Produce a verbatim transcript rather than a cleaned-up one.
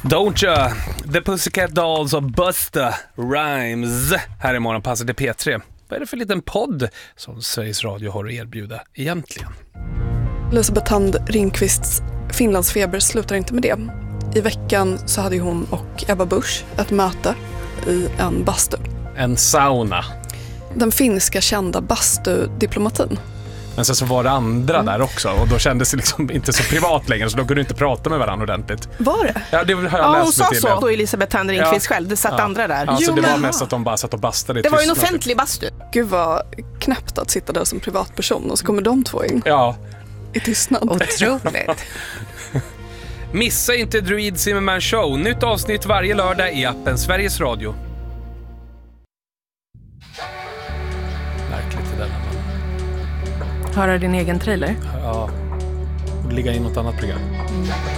Don't you? The Pussycat Dolls och Busta Rhymes. Här är Morgonpasset i P tre. Vad är det för liten podd som Sveriges Radio har att erbjuda egentligen? Elisabeth Thand Ringqvists Finlandsfeber slutar inte med det. I veckan så hade hon och Ebba Busch ett möte i en bastu. En sauna. Den finska kända bastudiplomatin. Men sen så var det andra mm. där också. Och då kändes det liksom inte så privat längre. Så då kunde du inte prata med varandra ordentligt. Var det? Ja, det har jag ja, läst hon sa till. så på Elisabeth Thand Ringqvist ja. själv. Det satt ja. andra där. Ja, så jo, det var men... mest att de bara satt och bastade. Det var ju en offentlig bastu. Gud vad knäppt att sitta där som privatperson. Och så kommer de två in. Ja. I tystnad. Otroligt. Missa inte Druid Zimmerman Show. Nytt avsnitt varje lördag i appen Sveriges Radio. Märkligt det där. Höra din egen trailer? Ja. Och ligga in något annat program. Mm.